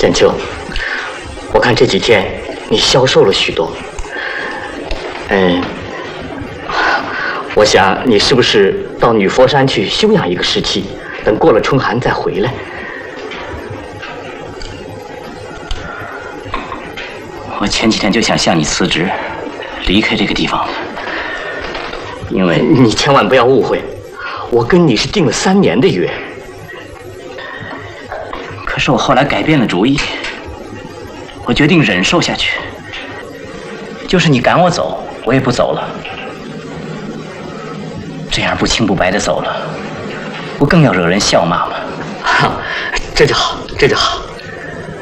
简秋，我看这几天你消瘦了许多。我想你是不是到女佛山去休养一个时期，等过了春寒再回来？ 我前几天就想向你辞职，离开这个地方，因为你千万不要误会，我跟你是定了3年的约。 可是我后来改变了主意，我决定忍受下去。就是你赶我走，我也不走了。这样不清不白的走了，不更要惹人笑骂吗？ 这就好，这就好。